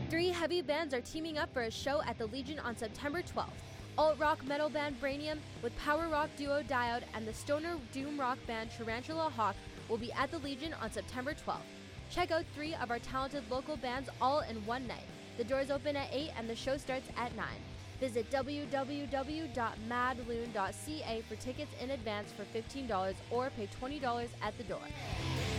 3 heavy bands are teaming up for a show at the Legion on September 12th. Alt-rock metal band Brainium with power rock duo Diode and the stoner doom rock band Tarantula Hawk will be at the Legion on September 12th. Check out 3 of our talented local bands all in one night. The doors open at 8 and the show starts at 9. Visit www.madloon.ca for tickets in advance for $15 or pay $20 at the door.